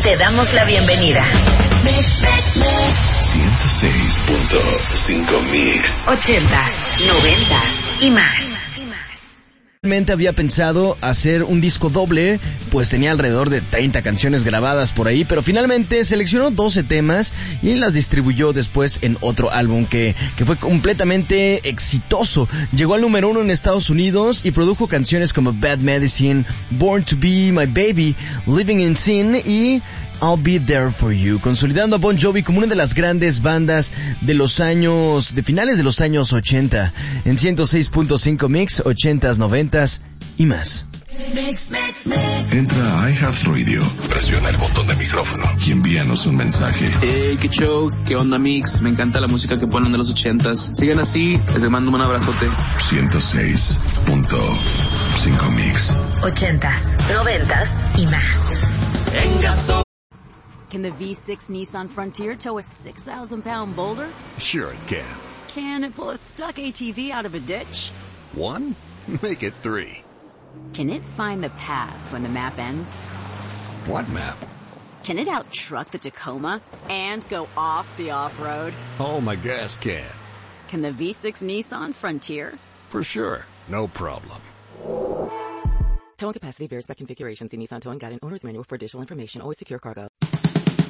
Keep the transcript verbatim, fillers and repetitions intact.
Te damos la bienvenida. ciento seis punto cinco Mix. Ochentas, noventas y más. Realmente había pensado hacer un disco doble, pues tenía alrededor de treinta canciones grabadas por ahí, pero finalmente seleccionó doce temas y las distribuyó después en otro álbum que, que fue completamente exitoso. Llegó al número uno en Estados Unidos y produjo canciones como Bad Medicine, Born to Be My Baby, Living in Sin y I'll Be There For You, consolidando a Bon Jovi como una de las grandes bandas de los años, de finales de los años ochenta, en ciento seis punto cinco Mix, ochentas, noventas y más. Entra a iHeartRadio, presiona el botón de micrófono y envíanos un mensaje. Hey, qué show, qué onda Mix, me encanta la música que ponen de los ochentas. Sigan así, les mando un abrazote. ciento seis punto cinco Mix. Ochentas, noventas y más. Can the V six Nissan Frontier tow a six thousand pound boulder? Sure it can. Can it pull a stuck A T V out of a ditch? One? Make it three. Can it find the path when the map ends? What map? Can it out-truck the Tacoma and go off the off-road? Oh, my gas can. Can the V six Nissan Frontier? For sure. No problem. Towing capacity varies by configuration. See Nissan Towing Guide and Owner's Manual for additional information. Always secure cargo.